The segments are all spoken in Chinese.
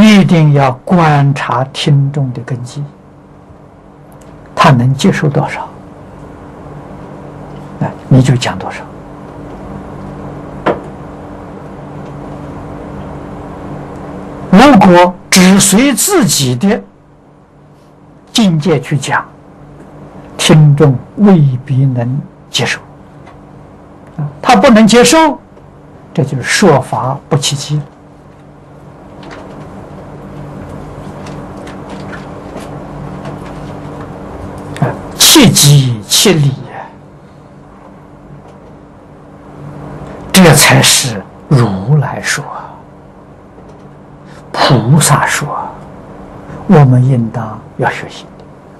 一定要观察听众的根基，他能接受多少，你就讲多少。如果只随自己的境界去讲，听众未必能接受。他不能接受，这就是说法不契机。切机切理，这才是如来说，菩萨说，我们应当要学习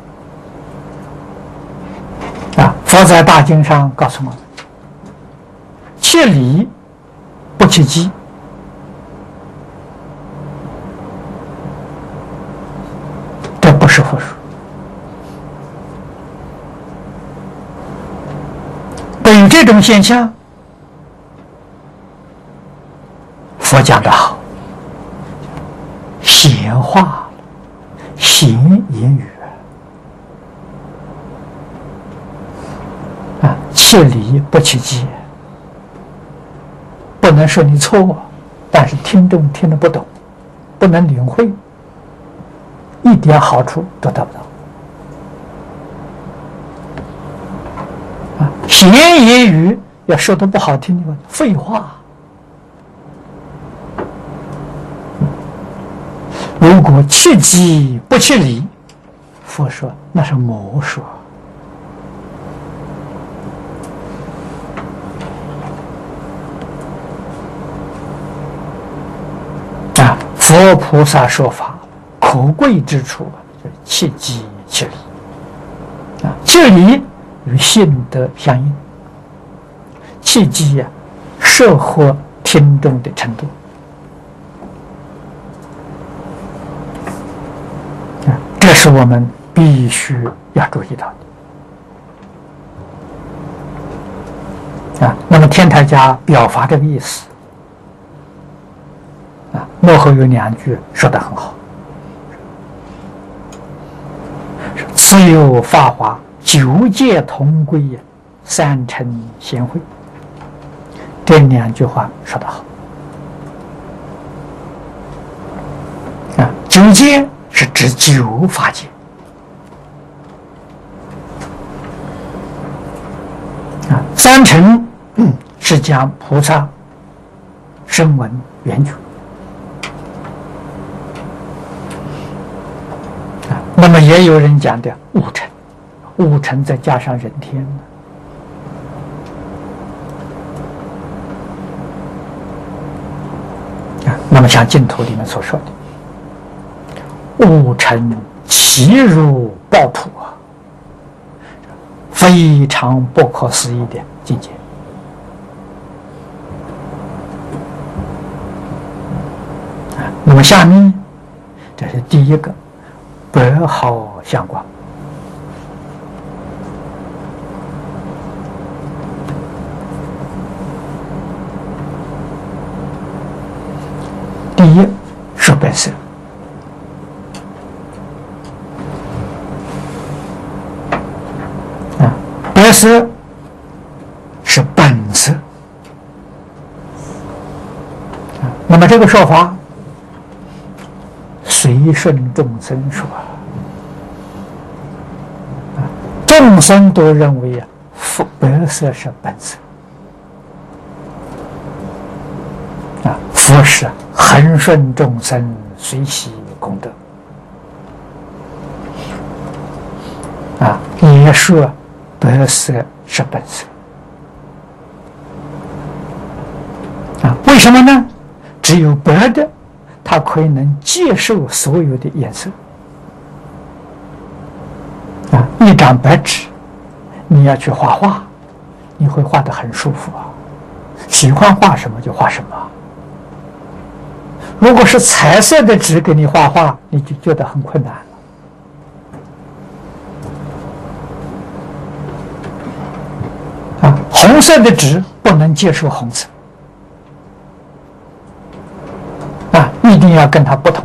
的。佛在大经上告诉我们，切理不切机。这不是佛说。对于这种现象，佛讲得好，闲话闲言语切理不切机，不能说你错，但是听众听得不懂，不能领会，一点好处都得不到。闲言语要说的不好听的话，废话。如果切机不切理，佛说那是魔说。佛菩萨说法可贵之处就是切机切理。切理与性德相应，切机摄合听众的程度。这是我们必须要注意到的。那么天台家表达这个意思，幕后有两句说得很好：自有法华，九界同归，三乘贤慧。这两句话说得好。九界是指九法界，三乘是讲菩萨声闻缘觉。那么也有人讲的五乘，五乘再加上人天那么像净土里面所说的，五乘齐如爆土非常不可思议的境界。那么下面这是第一个，白毫相光。第一是本色，白色是本色。那么这个说法随顺众生说，众生都认为白色是本色，佛是恒顺众生，随喜功德。也说白色是本色。为什么呢？只有白的，它可以能接受所有的颜色。一张白纸，你要去画画，你会画得很舒服喜欢画什么就画什么。如果是彩色的纸给你画画，你就觉得很困难了。红色的纸不能接受红色，一定要跟它不同